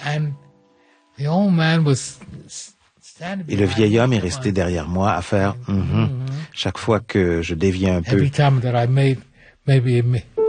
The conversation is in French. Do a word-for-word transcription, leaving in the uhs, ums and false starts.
Et le vieil homme est resté derrière moi à faire mm-hmm chaque fois que je déviais un peu.